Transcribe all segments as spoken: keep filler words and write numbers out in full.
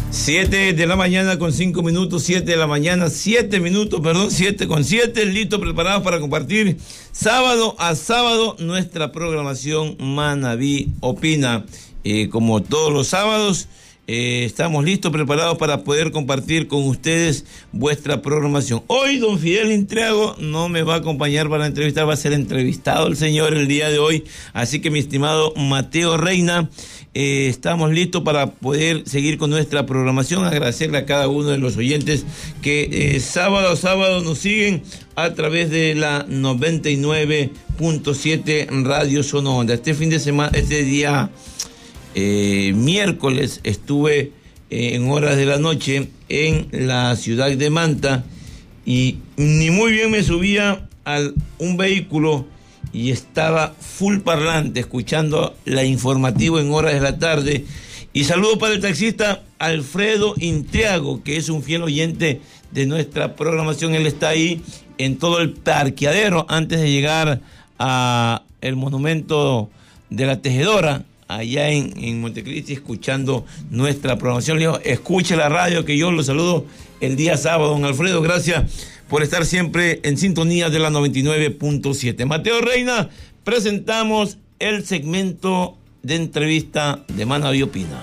Siete de la mañana con cinco minutos, siete de la mañana, siete minutos, perdón, siete con siete, listos, preparados para compartir sábado a sábado nuestra programación Manabí Opina. Eh, como todos los sábados, eh, estamos listos, preparados para poder compartir con ustedes vuestra programación. Hoy don Fidel Intriago no me va a acompañar para entrevistar, va a ser entrevistado el señor el día de hoy, así que mi estimado Mateo Reina, Eh, estamos listos para poder seguir con nuestra programación. Agradecerle a cada uno de los oyentes que eh, sábado a sábado nos siguen a través de la noventa y nueve punto siete Radio Zona Onda. Este fin de semana, este día eh, miércoles, estuve eh, en horas de la noche en la ciudad de Manta y ni muy bien me subía a un vehículo y estaba full parlante escuchando la informativo en horas de la tarde. Y saludo para el taxista Alfredo Intriago, que es un fiel oyente de nuestra programación. Él está ahí en todo el parqueadero antes de llegar a el monumento de la Tejedora, allá en, en Montecristi, escuchando nuestra programación. Le digo, escuche la radio, que yo lo saludo el día sábado. Don Alfredo, gracias por estar siempre en sintonía de la noventa y nueve punto siete. Mateo Reina, presentamos el segmento de entrevista de Manabí Opina.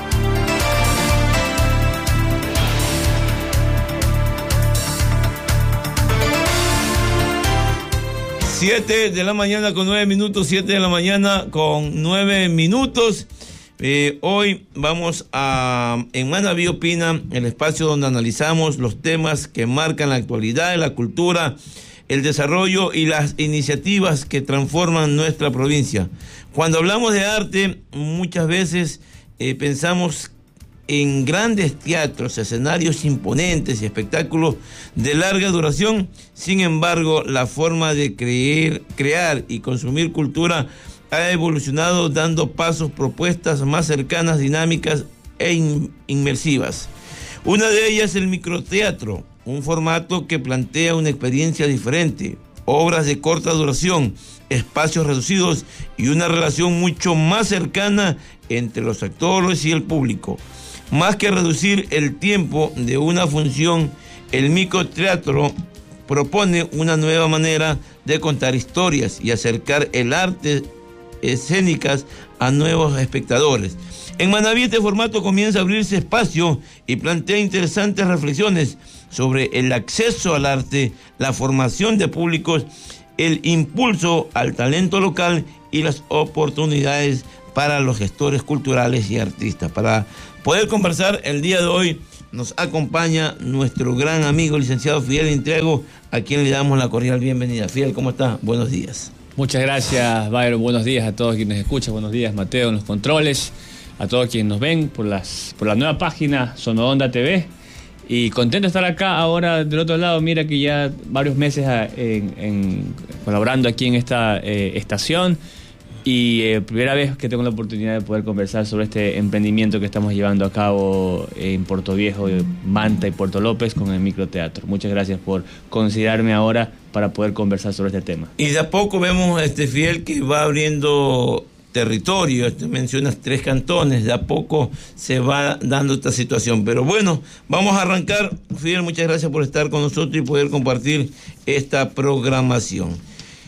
Siete de la mañana con nueve minutos, siete de la mañana con nueve minutos. Eh, hoy vamos a, en Manabí Opina, el espacio donde analizamos los temas que marcan la actualidad de la cultura, el desarrollo y las iniciativas que transforman nuestra provincia. Cuando hablamos de arte, muchas veces eh, pensamos en grandes teatros, escenarios imponentes y espectáculos de larga duración. Sin embargo, la forma de creer, crear y consumir cultura ha evolucionado, dando pasos, propuestas más cercanas, dinámicas e in- inmersivas. Una de ellas es el microteatro, un formato que plantea una experiencia diferente, obras de corta duración, espacios reducidos y una relación mucho más cercana entre los actores y el público. Más que reducir el tiempo de una función, el microteatro propone una nueva manera de contar historias y acercar el arte escénicas a nuevos espectadores. En Manabí este formato comienza a abrirse espacio y plantea interesantes reflexiones sobre el acceso al arte, la formación de públicos, el impulso al talento local y las oportunidades para los gestores culturales y artistas. Para poder conversar el día de hoy nos acompaña nuestro gran amigo licenciado Fidel Intriago, a quien le damos la cordial bienvenida. Fidel, ¿cómo está? Buenos días. Muchas gracias, Byron. Buenos días a todos quienes escuchan. Buenos días, Mateo, en los controles. A todos quienes nos ven por las por la nueva página Zona Onda T V. Y contento de estar acá ahora del otro lado. Mira que ya varios meses en, en, colaborando aquí en esta eh, estación. Y eh, primera vez que tengo la oportunidad de poder conversar sobre este emprendimiento que estamos llevando a cabo en Puerto Viejo, Manta y Puerto López con el microteatro. Muchas gracias por considerarme ahora para poder conversar sobre este tema. Y de a poco vemos, este Fidel, que va abriendo territorio. Este, mencionas tres cantones, de a poco se va dando esta situación. Pero bueno, vamos a arrancar. Fidel, muchas gracias por estar con nosotros y poder compartir esta programación.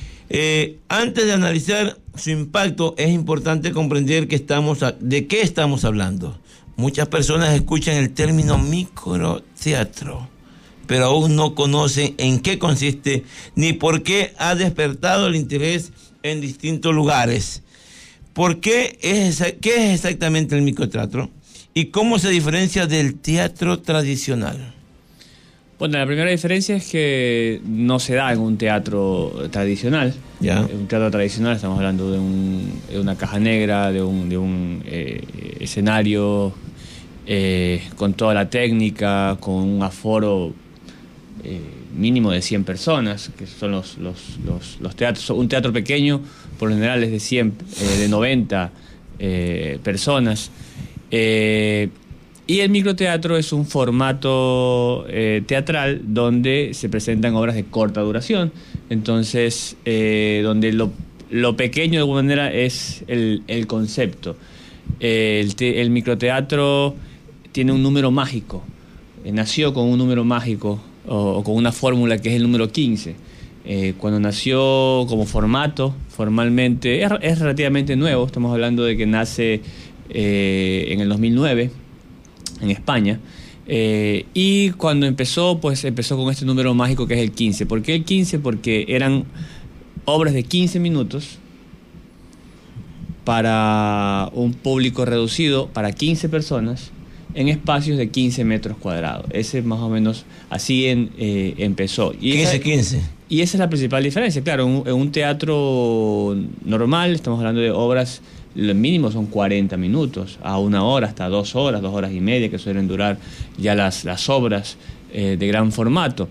Eh, antes de analizar su impacto, es importante comprender que estamos a, de qué estamos hablando. Muchas personas escuchan el término microteatro, pero aún no conocen en qué consiste ni por qué ha despertado el interés en distintos lugares. ¿Por qué es, qué es exactamente el microteatro y cómo se diferencia del teatro tradicional? Bueno, la primera diferencia es que no se da en un teatro tradicional. Ya. En un teatro tradicional estamos hablando de, un, de una caja negra, de un, de un eh, escenario eh, con toda la técnica, con un aforo eh, mínimo de cien personas, que son los, los, los, los teatros. Un teatro pequeño, por lo general, es de cien, eh, de noventa eh, personas. Eh, Y el microteatro es un formato eh, teatral donde se presentan obras de corta duración. Entonces, eh, donde lo, lo pequeño de alguna manera es el, el concepto. Eh, el, te, el microteatro tiene un número mágico, eh, nació con un número mágico o, o con una fórmula que es el número quince. Eh, cuando nació como formato, formalmente, es, es relativamente nuevo, estamos hablando de que nace eh, en el dos mil nueve en España, eh, y cuando empezó, pues empezó con este número mágico que es el quince. ¿Por qué el quince? Porque eran obras de quince minutos para un público reducido, para quince personas, en espacios de quince metros cuadrados. Ese más o menos, así en, eh, empezó. Y quince, quince. Y esa es la principal diferencia. Claro, en un, en un teatro normal, estamos hablando de obras, lo mínimo son cuarenta minutos, a una hora, hasta dos horas, dos horas y media, que suelen durar ya las, las obras eh, de gran formato.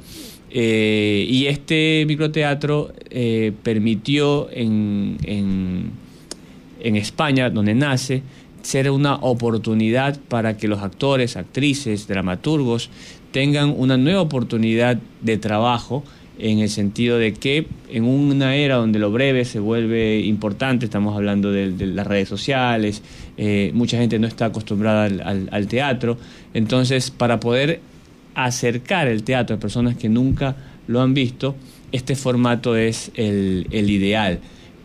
Eh, y este microteatro eh, permitió en, en, en España, donde nace, ser una oportunidad para que los actores, actrices, dramaturgos tengan una nueva oportunidad de trabajo, en el sentido de que en una era donde lo breve se vuelve importante, estamos hablando de, de las redes sociales, eh, mucha gente no está acostumbrada al, al, al teatro, entonces para poder acercar el teatro a personas que nunca lo han visto, este formato es el, el ideal.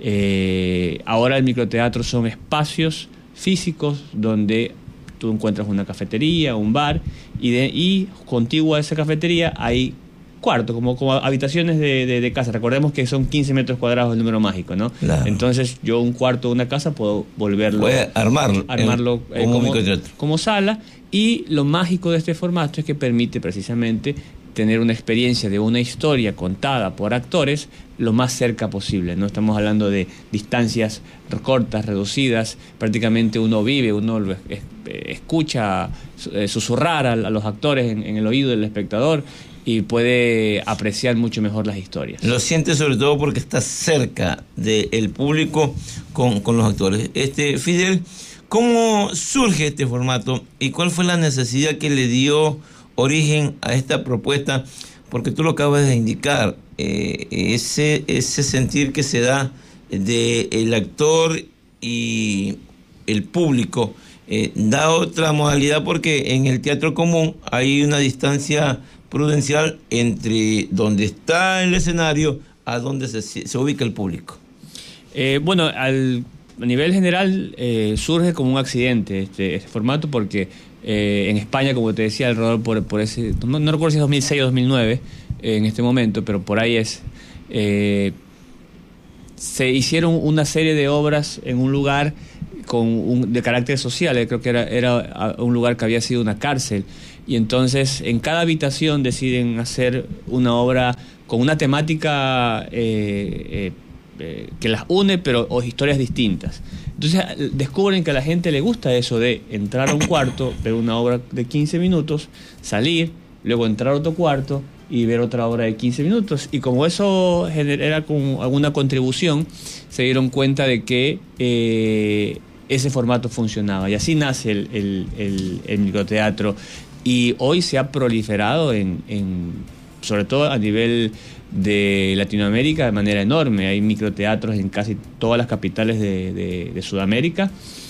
Eh, ahora el microteatro son espacios físicos donde tú encuentras una cafetería, un bar, y, de, y contiguo a esa cafetería hay cuartos, como, como habitaciones de, de, de casa. Recordemos que son quince metros cuadrados el número mágico, ¿no? Claro. Entonces yo un cuarto de una casa puedo volverlo... Puede armarlo. Armarlo en, eh, como, como, como sala, y lo mágico de este formato es que permite precisamente tener una experiencia de una historia contada por actores lo más cerca posible. No estamos hablando de distancias cortas, reducidas, prácticamente uno vive, uno lo es, es, escucha eh, susurrar a, a los actores en, en el oído del espectador y puede apreciar mucho mejor las historias. Lo siente sobre todo porque está cerca del público con, con los actores. Este, Fidel, ¿cómo surge este formato y cuál fue la necesidad que le dio origen a esta propuesta? Porque tú lo acabas de indicar, eh, ese, ese sentir que se da de el actor y el público eh, da otra modalidad, porque en el teatro común hay una distancia prudencial entre donde está el escenario a donde se, se ubica el público. Eh, bueno, al, a nivel general eh, surge como un accidente este, este formato, porque eh, en España, como te decía, alrededor por, por ese, no, no recuerdo si es dos mil seis o dos mil nueve eh, en este momento, pero por ahí es, eh, se hicieron una serie de obras en un lugar con un, de carácter social. Eh, creo que era, era un lugar que había sido una cárcel, y entonces en cada habitación deciden hacer una obra con una temática eh, eh, eh, que las une, pero o historias distintas. Entonces descubren que a la gente le gusta eso de entrar a un cuarto, ver una obra de quince minutos, salir, luego entrar a otro cuarto y ver otra obra de quince minutos. Y como eso genera con alguna contribución, se dieron cuenta de que eh, ese formato funcionaba. Y así nace el, el, el, el microteatro. Y hoy se ha proliferado, en, en, sobre todo a nivel de Latinoamérica, de manera enorme. Hay microteatros en casi todas las capitales de, de, de Sudamérica.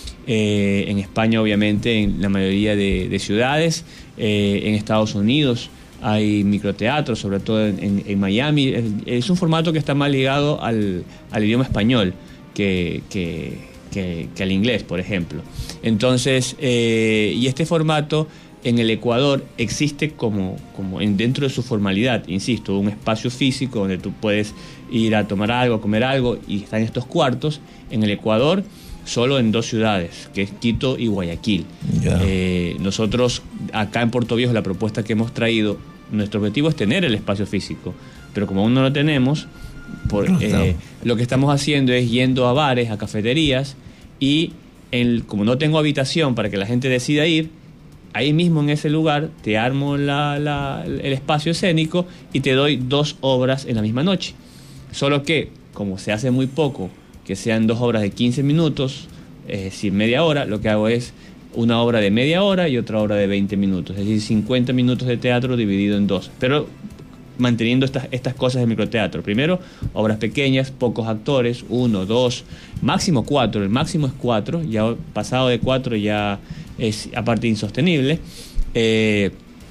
Eh, en España, obviamente, en la mayoría de, de ciudades. Eh, en Estados Unidos hay microteatros, sobre todo en, en, en Miami. Es, es un formato que está más ligado al, al idioma español que, que, que, que al inglés, por ejemplo. Entonces, eh, y este formato en el Ecuador existe como, como en, dentro de su formalidad, insisto, un espacio físico donde tú puedes ir a tomar algo, a comer algo, y están estos cuartos. En el Ecuador, solo en dos ciudades, que es Quito y Guayaquil. Yeah. Eh, nosotros, acá en Puerto Viejo, la propuesta que hemos traído, nuestro objetivo es tener el espacio físico, pero como aún no lo tenemos, por, eh, lo que estamos haciendo es yendo a bares, a cafeterías, y el, como no tengo habitación para que la gente decida ir, ahí mismo en ese lugar te armo la, la, el espacio escénico y te doy dos obras en la misma noche. Solo que, como se hace muy poco, que sean dos obras de quince minutos, es decir, media hora, lo que hago es una obra de media hora y otra obra de veinte minutos, es decir, cincuenta minutos de teatro dividido en dos, pero manteniendo estas, estas cosas de microteatro. Primero, obras pequeñas, pocos actores, uno, dos, máximo cuatro, el máximo es cuatro, ya pasado de cuatro ya es aparte insostenible. Eh,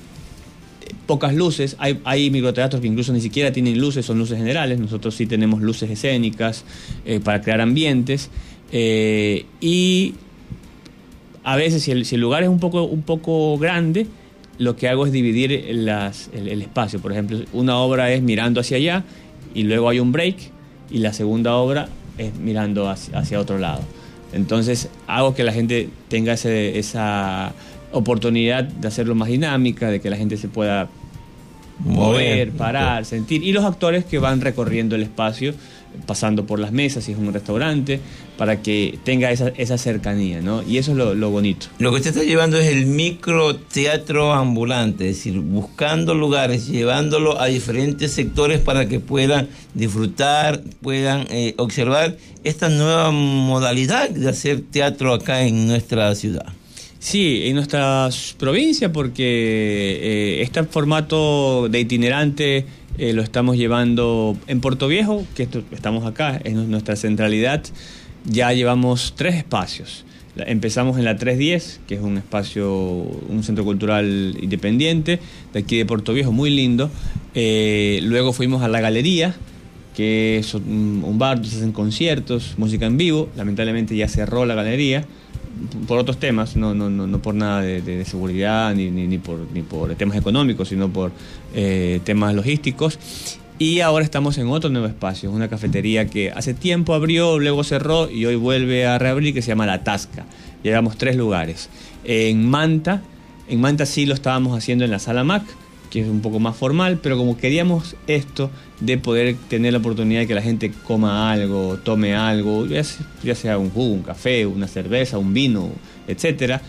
pocas luces, hay, hay microteatros que incluso ni siquiera tienen luces, son luces generales, nosotros sí tenemos luces escénicas eh, para crear ambientes, eh, y a veces si el, si el lugar es un poco, un poco grande, lo que hago es dividir las, el, el espacio. Por ejemplo, una obra es mirando hacia allá y luego hay un break, y la segunda obra es mirando hacia, hacia otro lado. Entonces hago que la gente tenga ese, esa oportunidad de hacerlo más dinámica, de que la gente se pueda mover, parar, sentir, y los actores que van recorriendo el espacio, pasando por las mesas si es un restaurante, para que tenga esa, esa cercanía, ¿no? Y eso es lo, lo bonito. Lo que usted está llevando es el microteatro ambulante, es decir, buscando lugares, llevándolo a diferentes sectores para que puedan disfrutar, puedan eh, observar esta nueva modalidad de hacer teatro acá en nuestra ciudad. Sí, en nuestra provincia, porque eh, este formato de itinerante eh, lo estamos llevando en Puerto Viejo, que esto, estamos acá, es nuestra centralidad. Ya llevamos tres espacios. Empezamos en la tres diez, que es un espacio, un centro cultural independiente de aquí de Puerto Viejo, muy lindo. Eh, luego fuimos a La Galería, que es un, un bar donde se hacen conciertos, música en vivo. Lamentablemente ya cerró La Galería por otros temas, no, no, no, no por nada de, de, de seguridad ni, ni, ni, por, ni por temas económicos, sino por eh, temas logísticos. Y ahora estamos en otro nuevo espacio, una cafetería que hace tiempo abrió, luego cerró y hoy vuelve a reabrir, que se llama La Tasca. Llevamos tres lugares. En Manta, en Manta sí lo estábamos haciendo en la Sala Mac, que es un poco más formal, pero como queríamos esto de poder tener la oportunidad de que la gente coma algo, tome algo, ya sea, ya sea un jugo, un café, una cerveza, un vino, etcétera,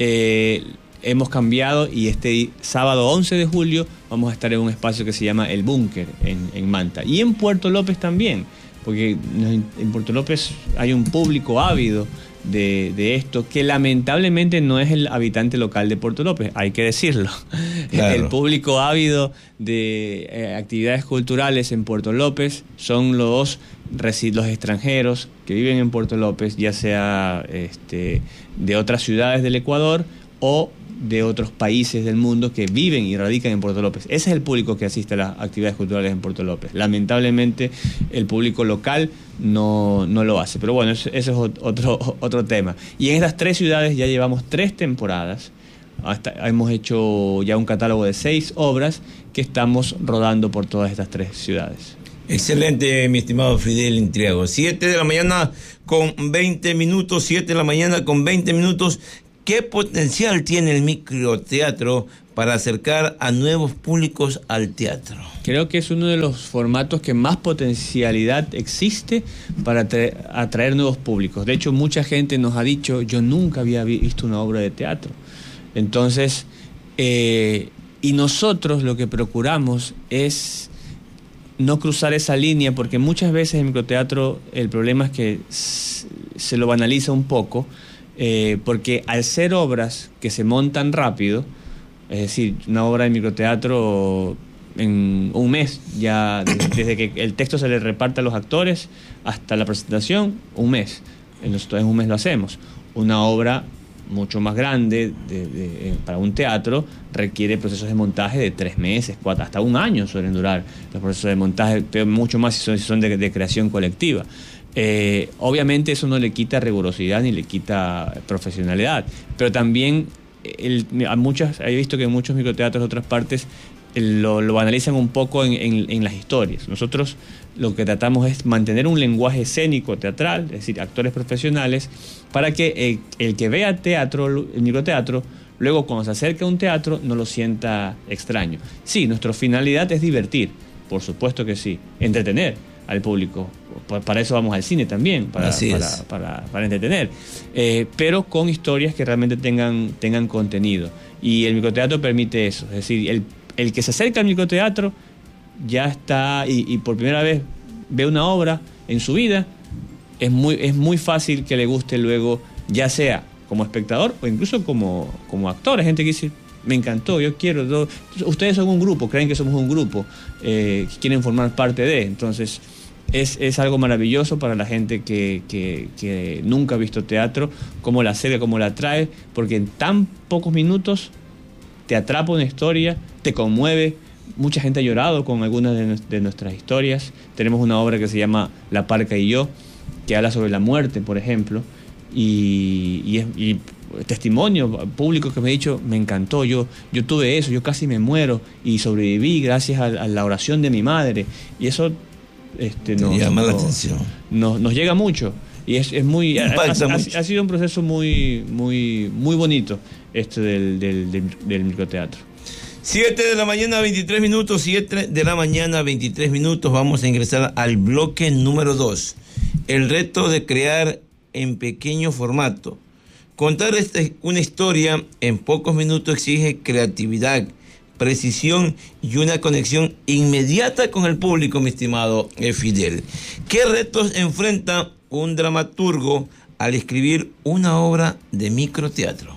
eh, hemos cambiado, y este sábado once de julio vamos a estar en un espacio que se llama El Búnker en, en Manta. Y en Puerto López también, porque en Puerto López hay un público ávido de, de esto, que lamentablemente no es el habitante local de Puerto López, hay que decirlo. Claro. El público ávido de eh, actividades culturales en Puerto López son los, los extranjeros que viven en Puerto López, ya sea este, de otras ciudades del Ecuador o de otros países del mundo que viven y radican en Puerto López. Ese es el público que asiste a las actividades culturales en Puerto López. Lamentablemente el público local no, no lo hace, pero bueno, eso, eso es otro, otro tema. Y en estas tres ciudades ya llevamos tres temporadas. Hasta hemos hecho ya un catálogo de seis obras que estamos rodando por todas estas tres ciudades. Excelente, mi estimado Fidel Intriago. siete de la mañana con veinte minutos, siete de la mañana con veinte minutos. ¿Qué potencial tiene el microteatro para acercar a nuevos públicos al teatro? Creo que es uno de los formatos que más potencialidad existe para atraer nuevos públicos. De hecho, mucha gente nos ha dicho, yo nunca había visto una obra de teatro. Entonces, eh, y nosotros lo que procuramos es no cruzar esa línea, porque muchas veces en microteatro el problema es que se lo banaliza un poco, eh, porque al ser obras que se montan rápido, es decir, una obra de microteatro en un mes, ya desde que el texto se le reparte a los actores hasta la presentación, un mes. Nosotros en un mes lo hacemos. Una obra mucho más grande de, de, para un teatro requiere procesos de montaje de tres meses, cuatro, hasta un año suelen durar los procesos de montaje, pero mucho más si son, si son de, de creación colectiva. Eh, obviamente eso no le quita rigurosidad ni le quita profesionalidad, pero también el, a muchas, he visto que en muchos microteatros de otras partes el, lo, lo analizan un poco en, en, en las historias. Nosotros lo que tratamos es mantener un lenguaje escénico teatral, es decir, actores profesionales, para que el, el que vea teatro, el microteatro, luego cuando se acerca a un teatro no lo sienta extraño. Sí, nuestra finalidad es divertir, por supuesto que sí, entretener al público. Para eso vamos al cine también, para, para, para, para entretener, eh, pero con historias que realmente tengan, tengan contenido. Y el microteatro permite eso, es decir, el, el que se acerca al microteatro ya está, y, y por primera vez ve una obra en su vida, es muy, es muy fácil que le guste luego, ya sea como espectador o incluso como, como actor. Hay gente que dice, me encantó, yo quiero, yo, ustedes son un grupo, creen que somos un grupo, eh, quieren formar parte de, entonces es, es algo maravilloso para la gente que, que, que nunca ha visto teatro, cómo la serie, cómo la trae, porque en tan pocos minutos te atrapa una historia, te conmueve. Mucha gente ha llorado con algunas de, de nuestras historias. Tenemos una obra que se llama La Parca y yo, que habla sobre la muerte, por ejemplo, y, y, es, y testimonio público que me ha dicho, me encantó, yo, yo tuve eso, yo casi me muero y sobreviví gracias a, a la oración de mi madre, y eso este, nos, llama nos, la atención. Nos, nos llega mucho, y es, es muy, ha, ha, mucho. ha sido un proceso muy, muy, muy bonito este del, del, del, del microteatro. siete de la mañana, veintitrés minutos, siete de la mañana, veintitrés minutos, vamos a ingresar al bloque número dos, el reto de crear en pequeño formato. Contar esta, una historia en pocos minutos exige creatividad, precisión y una conexión inmediata con el público, mi estimado Fidel. ¿Qué retos enfrenta un dramaturgo al escribir una obra de microteatro?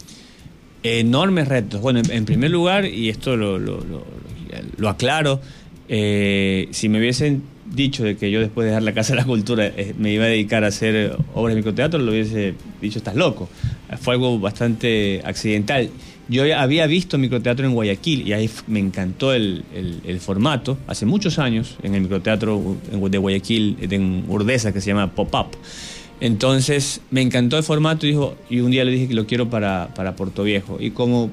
Enormes retos. Bueno, en, en primer lugar, y esto lo, lo, lo, lo aclaro, eh, si me hubiesen dicho de que yo después de dejar la Casa de la Cultura eh, me iba a dedicar a hacer obras de microteatro, lo hubiese dicho, estás loco. Fue algo bastante accidental. Yo había visto microteatro en Guayaquil y ahí me encantó el, el, el formato, hace muchos años, en el microteatro de Guayaquil, en Urdesa, que se llama Pop-Up. Entonces me encantó el formato y, dijo, y un día le dije que lo quiero para, para Puerto Viejo. Y como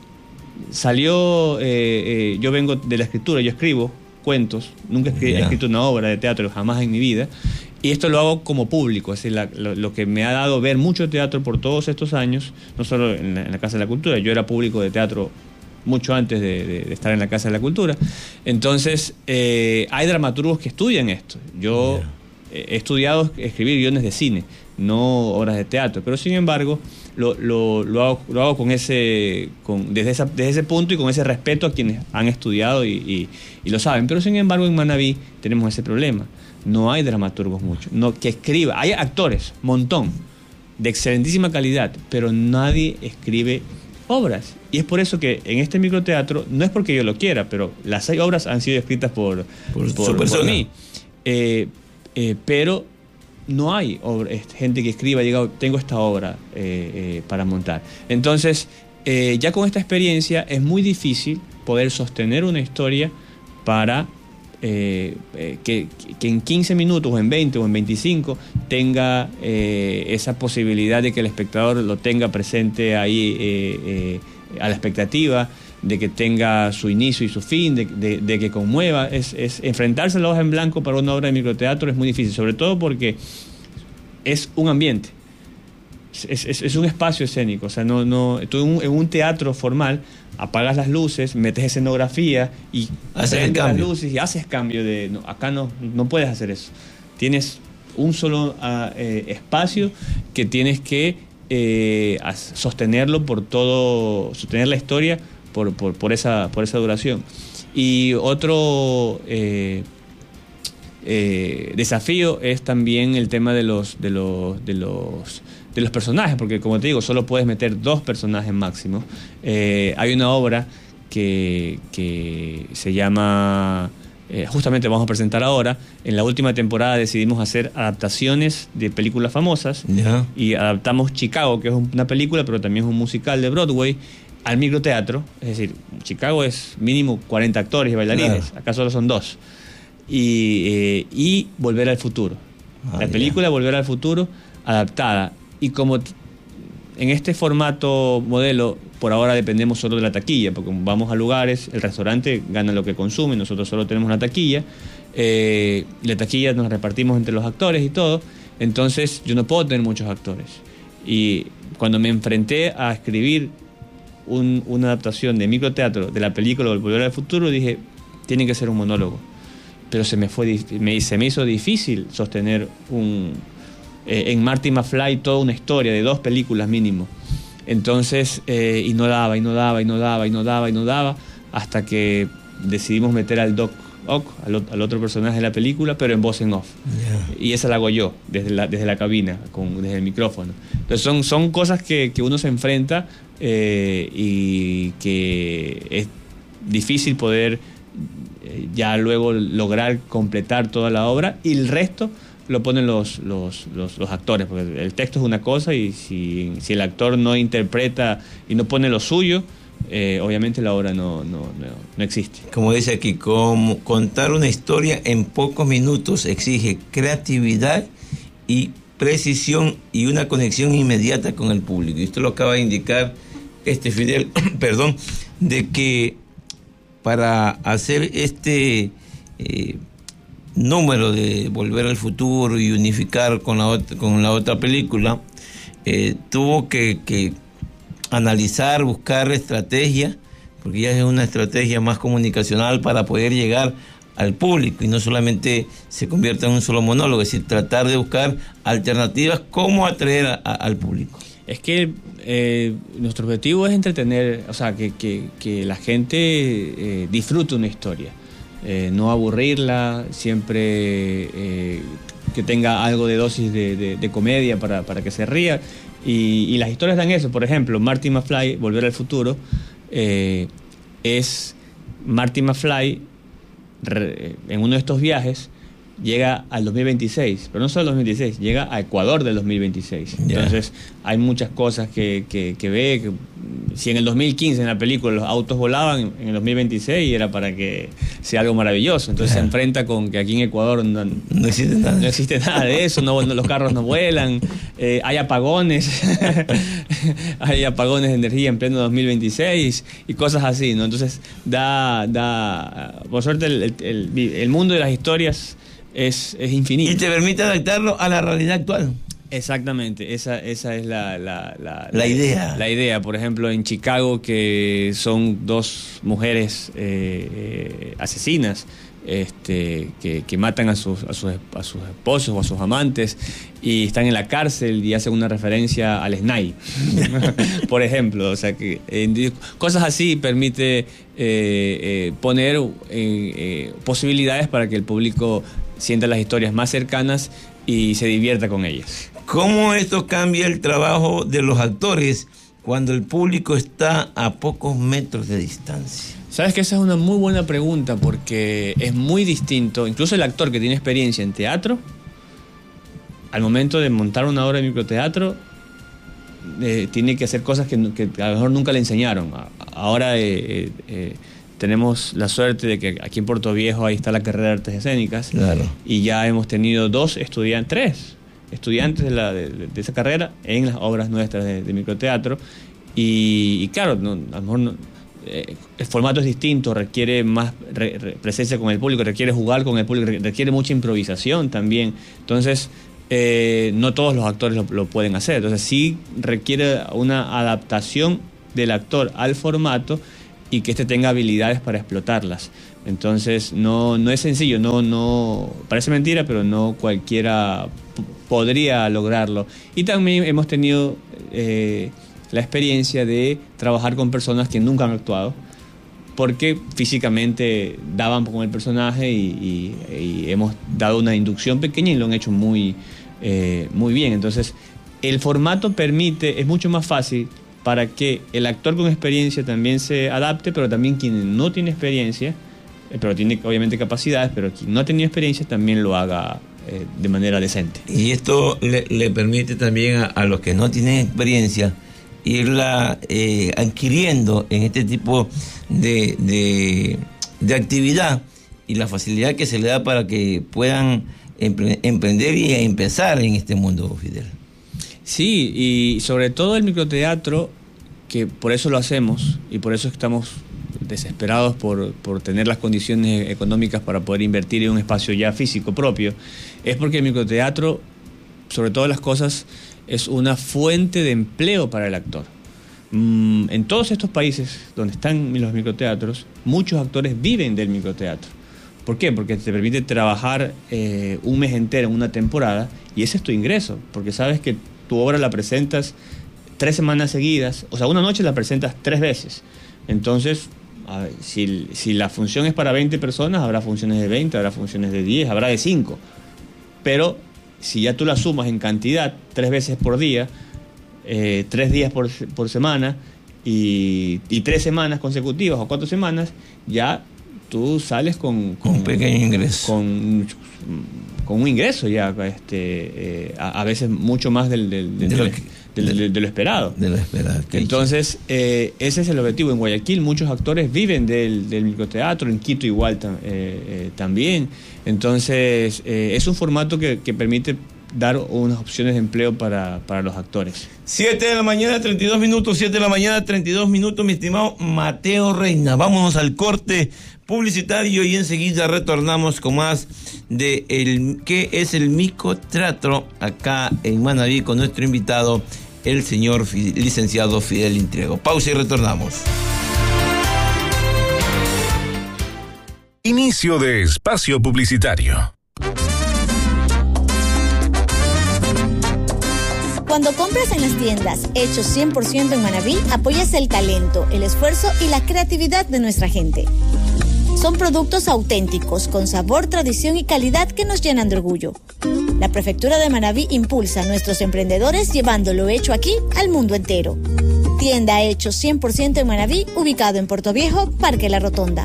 salió, eh, eh, yo vengo de la escritura, yo escribo cuentos, nunca he yeah. escrito una obra de teatro, jamás en mi vida, y esto lo hago como público, es decir, la, lo, lo que me ha dado ver mucho teatro por todos estos años, no solo en la, en la Casa de la Cultura, yo era público de teatro mucho antes de, de, de estar en la Casa de la Cultura, entonces eh, hay dramaturgos que estudian esto, yo yeah. he estudiado escribir guiones de cine, no obras de teatro, pero sin embargo lo, lo, lo, hago, lo hago con ese, con, desde, esa, desde ese punto y con ese respeto a quienes han estudiado y, y, y lo saben. Pero sin embargo en Manabí tenemos ese problema. No hay dramaturgos mucho, no, que escriba. Hay actores, montón, de excelentísima calidad, pero nadie escribe obras. Y es por eso que en este microteatro, no es porque yo lo quiera, pero las seis obras han sido escritas por, por, por, por mí. Eh, eh, pero no hay obra, gente que escriba, llegado, tengo esta obra eh, eh, para montar. Entonces, eh, ya con esta experiencia es muy difícil poder sostener una historia para eh, eh, que, que en quince minutos, o en veinte, o en veinticinco, tenga eh, esa posibilidad de que el espectador lo tenga presente ahí eh, eh, a la expectativa, de que tenga su inicio y su fin, de, de, de que conmueva. Es, es enfrentarse a la hoja en blanco para una obra de microteatro es muy difícil, sobre todo porque es un ambiente, es, es, es un espacio escénico. O sea, no, no, tú en un, en un teatro formal apagas las luces, metes escenografía y haces las luces y haces cambio de... No, acá no, no puedes hacer eso. Tienes un solo uh, eh, espacio que tienes que eh, sostenerlo por todo, sostener la historia Por, por, por, esa, por esa duración. Y otro eh, eh, desafío es también el tema de los, de, los, de, los, de los personajes, porque como te digo, solo puedes meter dos personajes máximo. Eh, hay una obra que, que se llama, eh, justamente vamos a presentar ahora, en la última temporada decidimos hacer adaptaciones de películas famosas, yeah. y adaptamos Chicago, que es una película, pero también es un musical de Broadway, al microteatro. Es decir, Chicago es mínimo cuarenta actores y bailarines, claro. Acá solo son dos. Y, eh, y Volver al Futuro. Ah, la película yeah. Volver al Futuro adaptada. Y como t- en este formato modelo, por ahora dependemos solo de la taquilla, porque vamos a lugares, el restaurante gana lo que consume, nosotros solo tenemos la taquilla, eh, y la taquilla nos repartimos entre los actores y todo, entonces yo no puedo tener muchos actores. Y cuando me enfrenté a escribir Un, una adaptación de microteatro de la película Volver al Futuro, dije, tiene que ser un monólogo, pero se me fue me, se me hizo difícil sostener un eh, en Marty McFly toda una historia de dos películas mínimo. Entonces eh, y no daba y no daba y no daba y no daba y no daba hasta que decidimos meter al Doc Ock, al, al otro personaje de la película, pero en voz en off, yeah. Y esa la hago yo desde la, desde la cabina, con, desde el micrófono. Entonces son, son cosas que, que uno se enfrenta eh, y que es difícil poder eh, ya luego lograr completar toda la obra, y el resto lo ponen los, los, los, los actores, porque el texto es una cosa, y si, si el actor no interpreta y no pone lo suyo, eh, obviamente la obra no, no, no, no existe. Como dice aquí, como contar una historia en pocos minutos exige creatividad y precisión y una conexión inmediata con el público. Y esto lo acaba de indicar este Fidel, perdón, de que para hacer este eh, número de Volver al Futuro y unificar con la otra, con la otra película, eh, tuvo que, que analizar, buscar estrategia, porque ya es una estrategia más comunicacional para poder llegar al público y no solamente se convierta en un solo monólogo, es decir, tratar de buscar alternativas, cómo atraer a, a, al público. Es que eh, nuestro objetivo es entretener, o sea, que, que, que la gente eh, disfrute una historia, eh, no aburrirla, siempre eh, que tenga algo de dosis de, de, de comedia para, para que se ría, y, y las historias dan eso. Por ejemplo, Marty McFly, Volver al Futuro, eh, es Marty McFly re, en uno de estos viajes llega al dos mil veintiséis, pero no solo al dos mil veintiséis, llega a Ecuador del dos mil veintiséis. Yeah. Entonces hay muchas cosas que, que, que ve, que si en el dos mil quince en la película los autos volaban, en el dos mil veintiséis era para que sea algo maravilloso. Entonces yeah. se enfrenta con que aquí en Ecuador no, no, existe, nada. no existe nada de eso, no, no, los carros no vuelan, eh, hay apagones, hay apagones de energía en pleno dos mil veintiséis y cosas así, ¿no? Entonces da, da por suerte el, el, el, el mundo de las historias Es, es infinito. Y te permite adaptarlo a la realidad actual. Exactamente, esa, esa es la, la, la, la idea. La idea, por ejemplo, en Chicago, que son dos mujeres eh, eh, asesinas este, que, que matan a sus, a, sus, a sus esposos o a sus amantes y están en la cárcel y hacen una referencia al S N A I, por ejemplo. O sea, que eh, cosas así permite eh, eh, poner eh, eh, posibilidades para que el público sienta las historias más cercanas y se divierta con ellas. ¿Cómo esto cambia el trabajo de los actores cuando el público está a pocos metros de distancia? Sabes que esa es una muy buena pregunta, porque es muy distinto, incluso el actor que tiene experiencia en teatro, al momento de montar una obra de microteatro, eh, tiene que hacer cosas que, que a lo mejor nunca le enseñaron. Ahora eh, eh, tenemos la suerte de que aquí en Puerto Viejo ahí está la carrera de artes escénicas. Claro. Y ya hemos tenido dos estudiantes, tres estudiantes de, la, de, de esa carrera en las obras nuestras de, de microteatro. Y, y claro, no, a lo mejor no, eh, el formato es distinto, requiere más re, re, presencia con el público, requiere jugar con el público, requiere mucha improvisación también. Entonces, eh, no todos los actores lo, lo pueden hacer. Entonces, sí requiere una adaptación del actor al formato y que éste tenga habilidades para explotarlas. Entonces no, no es sencillo, no, no, parece mentira, pero no cualquiera p- podría lograrlo. Y también hemos tenido eh, la experiencia de trabajar con personas que nunca han actuado, porque físicamente daban con el personaje y, y, y hemos dado una inducción pequeña y lo han hecho muy, eh, muy bien. Entonces el formato permite, es mucho más fácil para que el actor con experiencia también se adapte, pero también quien no tiene experiencia, eh, pero tiene obviamente capacidades, pero quien no ha tenido experiencia también lo haga eh, de manera decente. Y esto le, le permite también a, a los que no tienen experiencia irla eh, adquiriendo en este tipo de, de, de actividad, y la facilidad que se le da para que puedan empre- emprender y empezar en este mundo, Fidel. Sí, y sobre todo el microteatro, que por eso lo hacemos y por eso estamos desesperados por, por tener las condiciones económicas para poder invertir en un espacio ya físico propio, es porque el microteatro, sobre todas las cosas, es una fuente de empleo para el actor. Mm, en todos estos países donde están los microteatros, muchos actores viven del microteatro. ¿Por qué? Porque te permite trabajar eh, un mes entero en una temporada y ese es tu ingreso, porque sabes que tu obra la presentas tres semanas seguidas, o sea, una noche la presentas tres veces. Entonces, a ver, si, si la función es para veinte personas, habrá funciones de veinte, habrá funciones de diez, habrá de cinco. Pero si ya tú la sumas en cantidad, tres veces por día, eh, tres días por, por semana y, y tres semanas consecutivas o cuatro semanas, ya tú sales con, con un pequeño ingreso. Con, con un ingreso ya, este, eh, a, a veces mucho más del, del, del, de, lo que, del, del, del, de lo esperado. De lo esperado. Entonces, eh, ese es el objetivo. En Guayaquil muchos actores viven del, del microteatro, en Quito igual tam, eh, eh, también. Entonces, eh, es un formato que, que permite dar unas opciones de empleo para, para los actores. siete de la mañana, treinta y dos minutos, siete de la mañana, treinta y dos minutos, mi estimado Mateo Reina. Vámonos al corte publicitario y enseguida retornamos con más de el qué es el microteatro acá en Manabí con nuestro invitado, el señor Fidel, licenciado Fidel Intriego. Pausa y retornamos. Inicio de espacio publicitario. Cuando compras en las tiendas hechos cien por ciento en Manabí, apoyas el talento, el esfuerzo y la creatividad de nuestra gente. Son productos auténticos, con sabor, tradición y calidad que nos llenan de orgullo. La Prefectura de Manabí impulsa a nuestros emprendedores llevando lo hecho aquí al mundo entero. Tienda hechos cien por ciento en Manabí, ubicado en Puerto Viejo, Parque La Rotonda.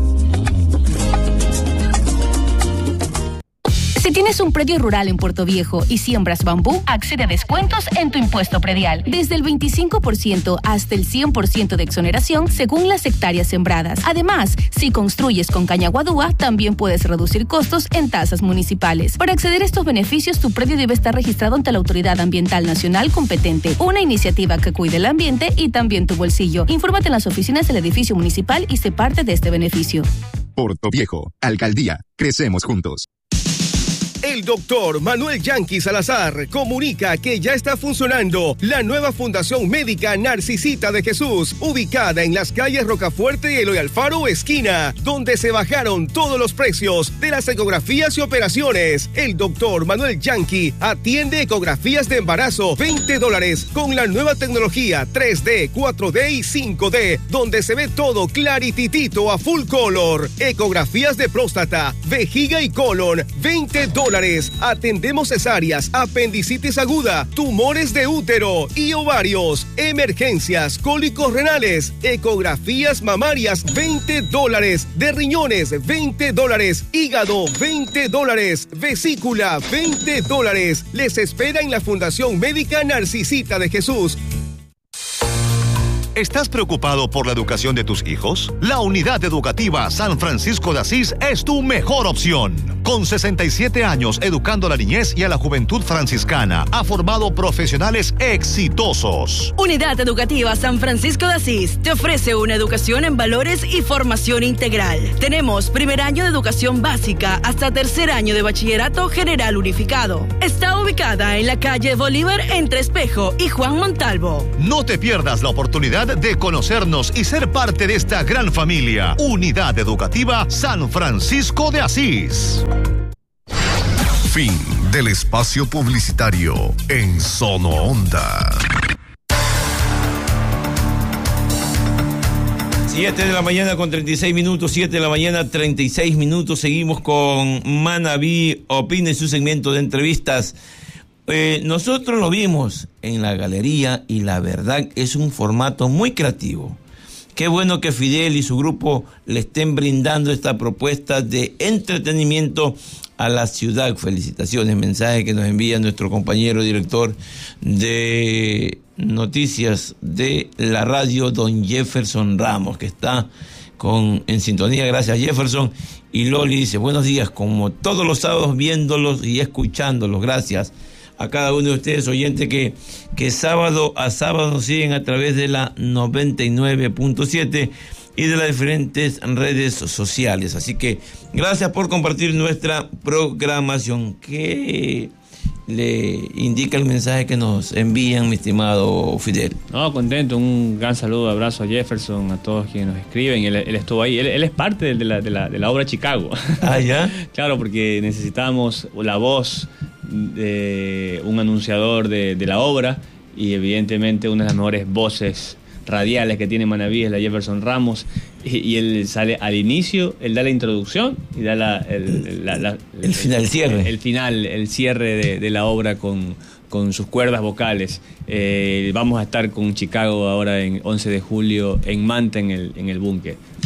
Si tienes un predio rural en Puerto Viejo y siembras bambú, accede a descuentos en tu impuesto predial, desde el veinticinco por ciento hasta el cien por ciento de exoneración según las hectáreas sembradas. Además, si construyes con caña guadúa, también puedes reducir costos en tasas municipales. Para acceder a estos beneficios, tu predio debe estar registrado ante la Autoridad Ambiental Nacional competente, una iniciativa que cuide el ambiente y también tu bolsillo. Infórmate en las oficinas del edificio municipal y sé parte de este beneficio. Puerto Viejo, Alcaldía, crecemos juntos. El doctor Manuel Yanqui Salazar comunica que ya está funcionando la nueva Fundación Médica Narcisita de Jesús, ubicada en las calles Rocafuerte y Eloy Alfaro esquina, donde se bajaron todos los precios de las ecografías y operaciones. El doctor Manuel Yanqui atiende ecografías de embarazo, veinte dólares, con la nueva tecnología tres D, cuatro D y cinco D, donde se ve todo clarititito a full color. Ecografías de próstata, vejiga y colon, veinte dólares. Atendemos cesáreas, apendicitis aguda, tumores de útero y ovarios, emergencias, cólicos renales, ecografías mamarias, veinte dólares, de riñones, veinte dólares, hígado, veinte dólares, vesícula, veinte dólares. Les espera en la Fundación Médica Narcisita de Jesús. ¿Estás preocupado por la educación de tus hijos? La Unidad Educativa San Francisco de Asís es tu mejor opción. Con sesenta y siete años educando a la niñez y a la juventud franciscana, ha formado profesionales exitosos. Unidad Educativa San Francisco de Asís te ofrece una educación en valores y formación integral. Tenemos primer año de educación básica hasta tercer año de bachillerato general unificado. Está ubicada en la calle Bolívar entre Espejo y Juan Montalvo. No te pierdas la oportunidad de conocernos y ser parte de esta gran familia. Unidad Educativa San Francisco de Asís. Fin del espacio publicitario en Sono Onda. siete de la mañana con treinta y seis minutos, siete de la mañana treinta y seis minutos. Seguimos con Manabí Opina en su segmento de entrevistas. Eh, nosotros lo vimos en la galería y la verdad es un formato muy creativo. Qué bueno que Fidel y su grupo le estén brindando esta propuesta de entretenimiento a la ciudad. Felicitaciones, mensaje que nos envía nuestro compañero director de noticias de la radio, don Jefferson Ramos, que está con, en sintonía. Gracias, Jefferson. Y Loli dice, buenos días, como todos los sábados viéndolos y escuchándolos. Gracias a cada uno de ustedes, oyentes, que, que sábado a sábado nos siguen a través de la noventa y nueve punto siete y de las diferentes redes sociales. Así que gracias por compartir nuestra programación. ¿Qué le indica el mensaje que nos envían, mi estimado Fidel? No, contento, un gran saludo, abrazo a Jefferson, a todos quienes nos escriben. Él, él estuvo ahí, él, él es parte de la, de, la, de la obra Chicago. Ah, ¿ya? Claro, porque necesitábamos la voz de un anunciador de, de la obra, y evidentemente una de las mejores voces radiales que tiene Manabí es la Jefferson Ramos, y, y él sale al inicio, él da la introducción y da la, el, la, la, el, el final, el cierre. El, el final, el cierre de, de la obra con, con sus cuerdas vocales. Eh, vamos a estar con Chicago ahora en once de julio en Manta, en el, en el búnker.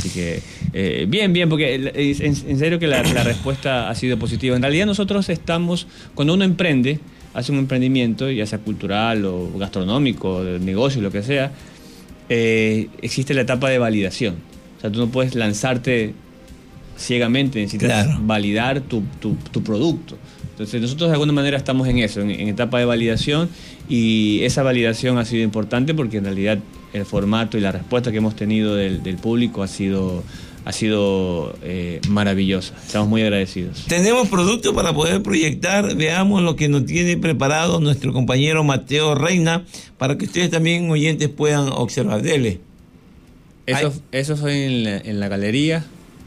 Así que eh, bien, bien, porque en, en serio que la, la respuesta ha sido positiva. En realidad nosotros estamos, cuando uno emprende, hace un emprendimiento, ya sea cultural o gastronómico, de negocio, lo que sea, eh, existe la etapa de validación. O sea, tú no puedes lanzarte ciegamente, necesitas claro. validar tu, tu, tu producto. Entonces nosotros de alguna manera estamos en eso, en, en etapa de validación, y esa validación ha sido importante porque en realidad el formato y la respuesta que hemos tenido del, del público ha sido, ha sido eh, maravillosa. Estamos muy agradecidos. Tenemos productos para poder proyectar. Veamos lo que nos tiene preparado nuestro compañero Mateo Reina para que ustedes también, oyentes, puedan observar. Dele. Eso, eso fue en la, en la galería.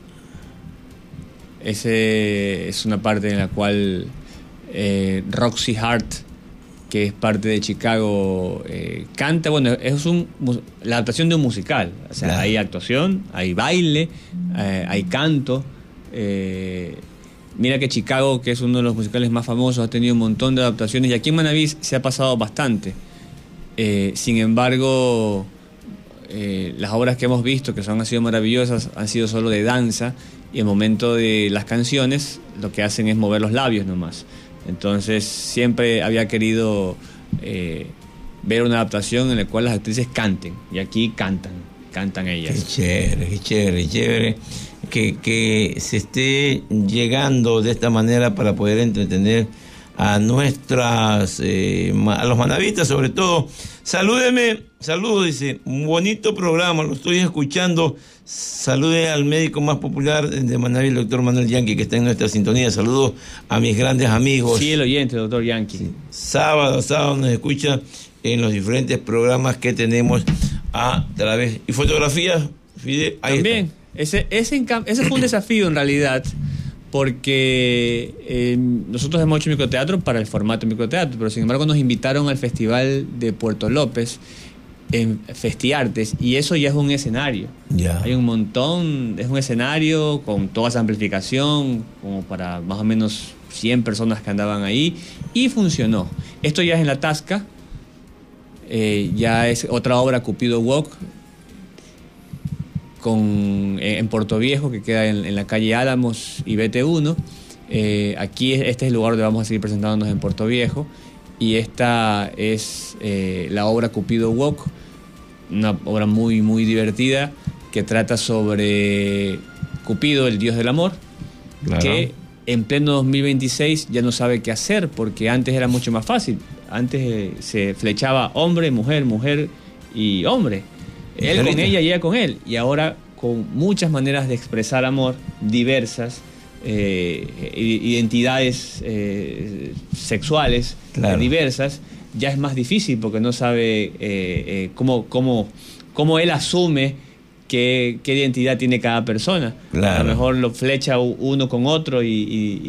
Ese es una parte en la cual eh, Roxy Hart, que es parte de Chicago, eh, canta. Bueno, es un, la adaptación de un musical. O sea, claro. hay actuación, hay baile, eh, hay canto. Eh, mira que Chicago, que es uno de los musicales más famosos, ha tenido un montón de adaptaciones, y aquí en Manaví se ha pasado bastante. Eh, sin embargo, eh, las obras que hemos visto, que son, han sido maravillosas, han sido solo de danza, y el momento de las canciones lo que hacen es mover los labios nomás. Entonces siempre había querido eh, ver una adaptación en la cual las actrices canten, y aquí cantan, cantan ellas. Qué chévere, qué chévere, qué chévere que, que se esté llegando de esta manera para poder entretener a nuestras, eh, a los manavistas sobre todo. Salúdeme, saludos, dice, un bonito programa, lo estoy escuchando. Salude al médico más popular de Manaví, el doctor Manuel Yanqui, que está en nuestra sintonía. Saludos a mis grandes amigos. Sí, el oyente, doctor Yanqui. Sí. Sábado, sábado nos escucha en los diferentes programas que tenemos a través. ¿Y fotografías, Fidel? Ahí también. Ese, ese, ese fue un desafío en realidad, porque eh, nosotros hemos hecho microteatro para el formato microteatro, pero sin embargo nos invitaron al Festival de Puerto López, en Festiartes, y eso ya es un escenario. Yeah. Hay un montón, es un escenario con toda esa amplificación, como para más o menos cien personas que andaban ahí, y funcionó. Esto ya es en La Tasca, eh, ya es otra obra, Cupido Walk, con, eh, en Puerto Viejo, que queda en, en la calle Álamos y B T uno. Eh, aquí este es el lugar donde vamos a seguir presentándonos, en Puerto Viejo, y esta es eh, la obra Cupido Walk, una obra muy muy divertida que trata sobre Cupido, el dios del amor, claro. que en pleno dos mil veintiséis ya no sabe qué hacer, porque antes era mucho más fácil. Antes eh, se flechaba hombre, mujer, mujer y hombre, él con ella y ella con él, y ahora con muchas maneras de expresar amor diversas, eh, identidades eh, sexuales, claro. diversas, ya es más difícil porque no sabe eh, eh, cómo, cómo, cómo él asume qué, qué identidad tiene cada persona. Claro. A lo mejor lo flecha uno con otro y, y